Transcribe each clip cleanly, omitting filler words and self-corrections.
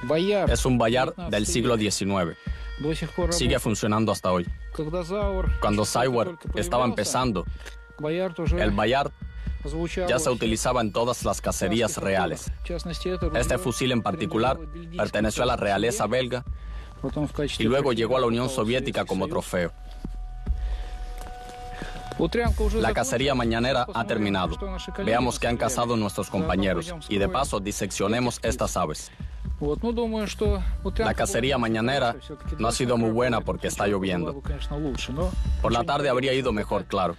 Es un Bayard del siglo XIX. Sigue funcionando hasta hoy. Cuando Sauer estaba empezando, el Bayard ya se utilizaba en todas las cacerías reales. Este fusil en particular perteneció a la realeza belga y luego llegó a la Unión Soviética como trofeo. La cacería mañanera ha terminado. Veamos qué han cazado nuestros compañeros y de paso diseccionemos estas aves. La cacería mañanera no ha sido muy buena porque está lloviendo. Por la tarde habría ido mejor, claro.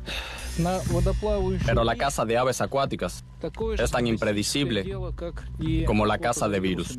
Pero la caza de aves acuáticas es tan impredecible como la caza de virus.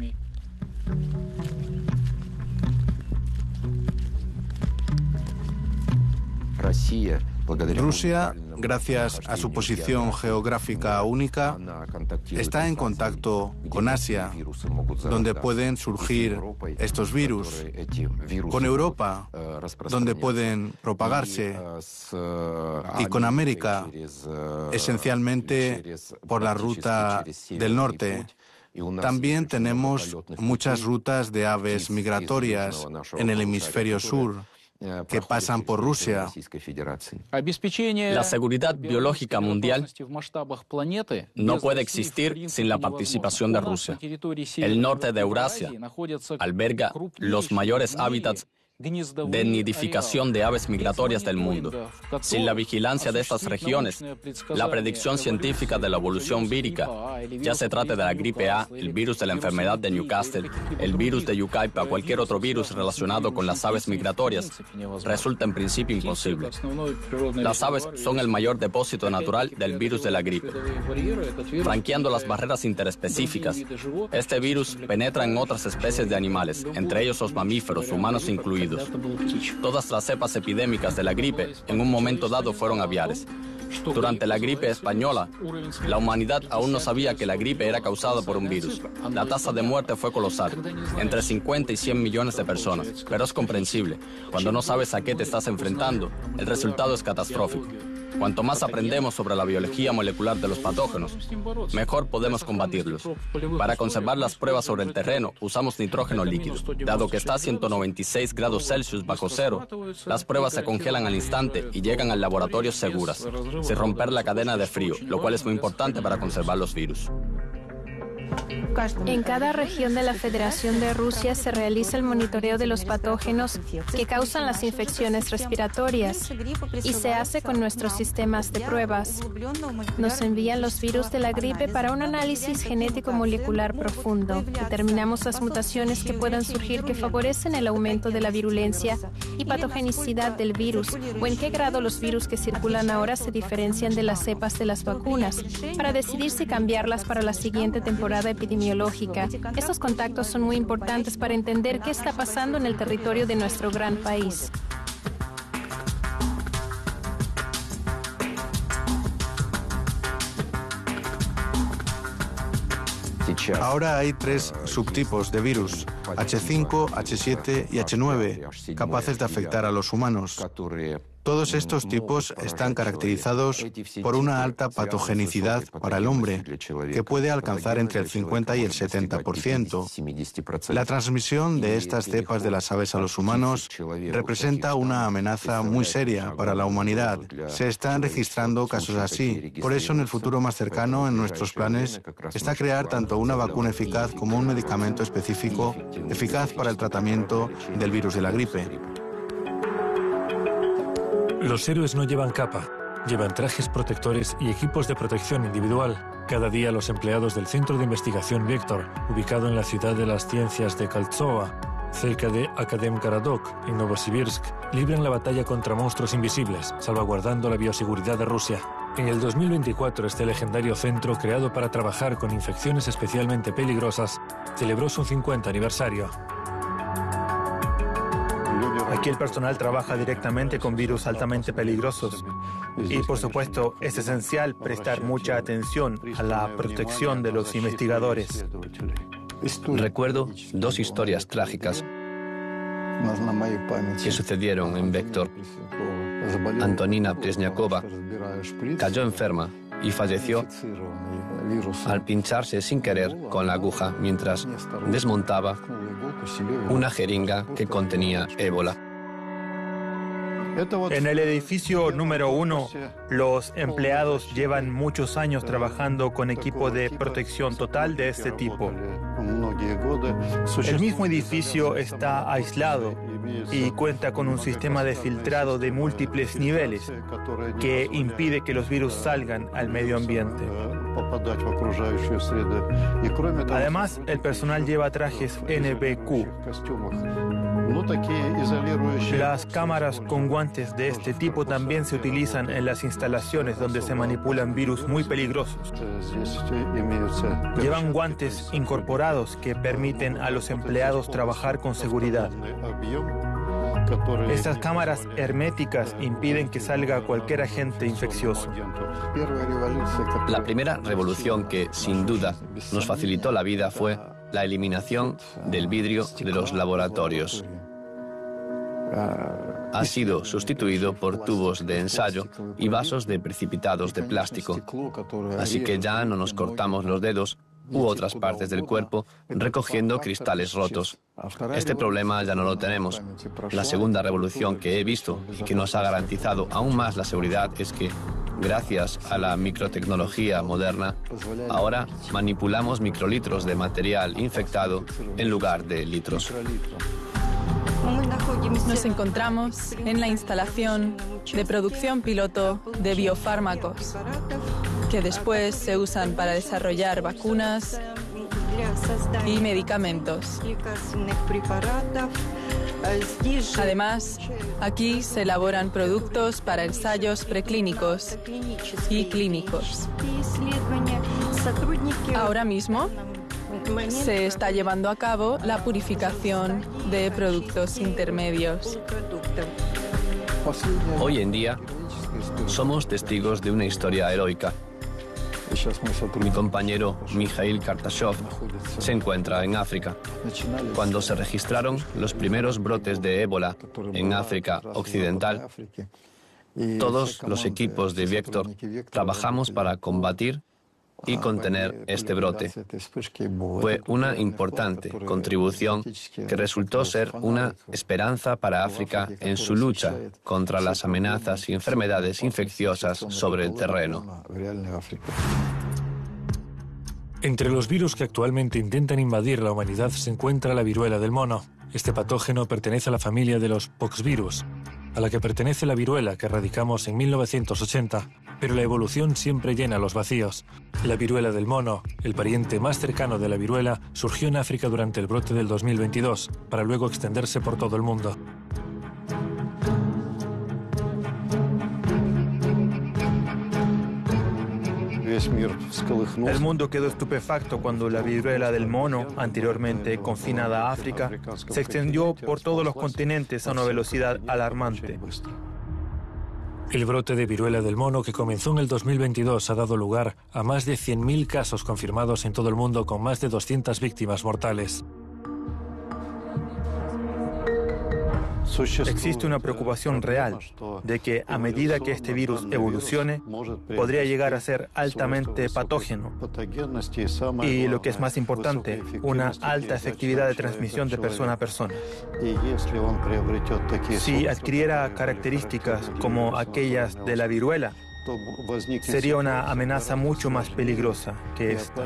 Rusia, gracias a su posición geográfica única, está en contacto con Asia, donde pueden surgir estos virus, con Europa, donde pueden propagarse, y con América, esencialmente por la ruta del norte. También tenemos muchas rutas de aves migratorias en el hemisferio sur que pasan por Rusia. La seguridad biológica mundial no puede existir sin la participación de Rusia. El norte de Eurasia alberga los mayores hábitats de nidificación de aves migratorias del mundo. Sin la vigilancia de estas regiones, la predicción científica de la evolución vírica, ya se trate de la gripe A, el virus de la enfermedad de Newcastle, el virus de Yucaipa o cualquier otro virus relacionado con las aves migratorias, resulta en principio imposible. Las aves son el mayor depósito natural del virus de la gripe. Franqueando las barreras interespecíficas, este virus penetra en otras especies de animales, entre ellos los mamíferos, humanos incluidos. Todas las cepas epidémicas de la gripe en un momento dado fueron aviares. Durante la gripe española, la humanidad aún no sabía que la gripe era causada por un virus. La tasa de muerte fue colosal, entre 50 y 100 millones de personas, pero es comprensible. Cuando no sabes a qué te estás enfrentando, el resultado es catastrófico. Cuanto más aprendemos sobre la biología molecular de los patógenos, mejor podemos combatirlos. Para conservar las pruebas sobre el terreno, usamos nitrógeno líquido. Dado que está a 196 grados Celsius bajo cero, las pruebas se congelan al instante y llegan al laboratorio seguras, sin romper la cadena de frío, lo cual es muy importante para conservar los virus. En cada región de la Federación de Rusia se realiza el monitoreo de los patógenos que causan las infecciones respiratorias y se hace con nuestros sistemas de pruebas. Nos envían los virus de la gripe para un análisis genético molecular profundo. Determinamos las mutaciones que puedan surgir que favorecen el aumento de la virulencia y patogenicidad del virus o en qué grado los virus que circulan ahora se diferencian de las cepas de las vacunas para decidir si cambiarlas para la siguiente temporada epidemiológica. Estos contactos son muy importantes para entender qué está pasando en el territorio de nuestro gran país. Ahora hay 3 subtipos de virus, H5, H7 y H9, capaces de afectar a los humanos. Todos estos tipos están caracterizados por una alta patogenicidad para el hombre, que puede alcanzar entre el 50 y el 70%. La transmisión de estas cepas de las aves a los humanos representa una amenaza muy seria para la humanidad. Se están registrando casos así. Por eso, en el futuro más cercano, en nuestros planes, está crear tanto una vacuna eficaz como un medicamento específico eficaz para el tratamiento del virus de la gripe. Los héroes no llevan capa, llevan trajes protectores y equipos de protección individual. Cada día los empleados del Centro de Investigación Vector, ubicado en la ciudad de las ciencias de Kaltsova, cerca de Akademgaradok, en Novosibirsk, libran la batalla contra monstruos invisibles, salvaguardando la bioseguridad de Rusia. En el 2024, este legendario centro, creado para trabajar con infecciones especialmente peligrosas, celebró su 50 aniversario. Aquí el personal trabaja directamente con virus altamente peligrosos y, por supuesto, es esencial prestar mucha atención a la protección de los investigadores. Recuerdo 2 historias trágicas que sucedieron en Vector. Antonina Presniakova cayó enferma y falleció al pincharse sin querer con la aguja mientras desmontaba una jeringa que contenía ébola. En el edificio número 1, los empleados llevan muchos años trabajando con equipo de protección total de este tipo. El mismo edificio está aislado y cuenta con un sistema de filtrado de múltiples niveles que impide que los virus salgan al medio ambiente. Además, el personal lleva trajes NBQ. Las cámaras con guantes de este tipo también se utilizan en las instalaciones donde se manipulan virus muy peligrosos. Llevan guantes incorporados que permiten a los empleados trabajar con seguridad. Estas cámaras herméticas impiden que salga cualquier agente infeccioso. La primera revolución que, sin duda, nos facilitó la vida fue la eliminación del vidrio de los laboratorios. Ha sido sustituido por tubos de ensayo y vasos de precipitados de plástico, así que ya no nos cortamos los dedos u otras partes del cuerpo recogiendo cristales rotos. Este problema ya no lo tenemos. La segunda revolución que he visto y que nos ha garantizado aún más la seguridad es que, gracias a la microtecnología moderna, ahora manipulamos microlitros de material infectado en lugar de litros. Nos encontramos en la instalación de producción piloto de biofármacos, que después se usan para desarrollar vacunas y medicamentos. Además, aquí se elaboran productos para ensayos preclínicos y clínicos. Ahora mismo se está llevando a cabo la purificación de productos intermedios. Hoy en día somos testigos de una historia heroica. Mi compañero Mikhail Kartashov se encuentra en África. Cuando se registraron los primeros brotes de ébola en África Occidental, todos los equipos de Vector trabajamos para combatir y contener este brote. Fue una importante contribución que resultó ser una esperanza para África en su lucha contra las amenazas y enfermedades infecciosas sobre el terreno. Entre los virus que actualmente intentan invadir la humanidad se encuentra la viruela del mono. Este patógeno pertenece a la familia de los poxvirus, a la que pertenece la viruela que erradicamos en 1980, pero la evolución siempre llena los vacíos. La viruela del mono, el pariente más cercano de la viruela, surgió en África durante el brote del 2022, para luego extenderse por todo el mundo. El mundo quedó estupefacto cuando la viruela del mono, anteriormente confinada a África, se extendió por todos los continentes a una velocidad alarmante. El brote de viruela del mono que comenzó en el 2022 ha dado lugar a más de 100.000 casos confirmados en todo el mundo con más de 200 víctimas mortales. Existe una preocupación real de que a medida que este virus evolucione, podría llegar a ser altamente patógeno y, lo que es más importante, una alta efectividad de transmisión de persona a persona. Si adquiriera características como aquellas de la viruela, sería una amenaza mucho más peligrosa que esta.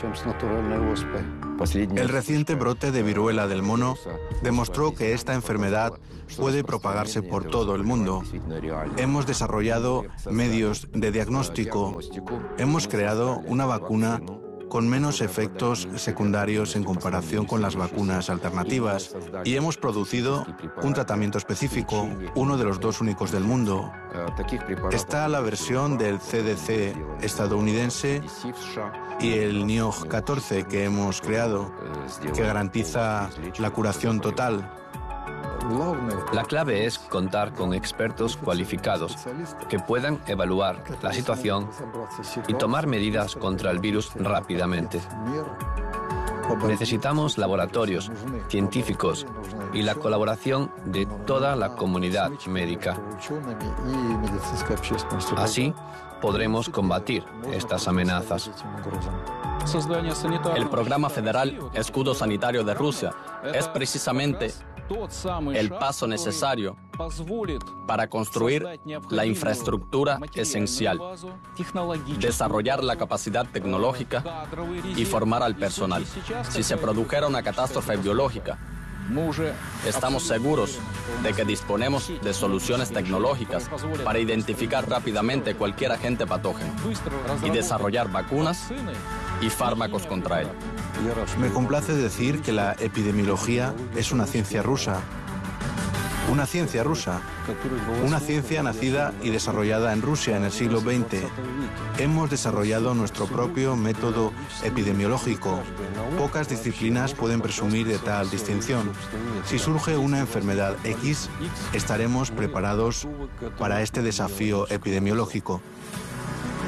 El reciente brote de viruela del mono demostró que esta enfermedad puede propagarse por todo el mundo. Hemos desarrollado medios de diagnóstico. Hemos creado una vacuna con menos efectos secundarios en comparación con las vacunas alternativas y hemos producido un tratamiento específico, uno de los dos únicos del mundo. Está la versión del CDC estadounidense y el NIOH 14 que hemos creado, que garantiza la curación total. La clave es contar con expertos cualificados que puedan evaluar la situación y tomar medidas contra el virus rápidamente. Necesitamos laboratorios, científicos y la colaboración de toda la comunidad médica. Así, podremos combatir estas amenazas. El programa federal Escudo Sanitario de Rusia es precisamente el paso necesario para construir la infraestructura esencial, desarrollar la capacidad tecnológica y formar al personal. Si se produjera una catástrofe biológica, estamos seguros de que disponemos de soluciones tecnológicas para identificar rápidamente cualquier agente patógeno y desarrollar vacunas y fármacos contra él. Me complace decir que la epidemiología es una ciencia rusa. Una ciencia rusa. Una ciencia nacida y desarrollada en Rusia en el siglo XX. Hemos desarrollado nuestro propio método epidemiológico. Pocas disciplinas pueden presumir de tal distinción. Si surge una enfermedad X, estaremos preparados para este desafío epidemiológico.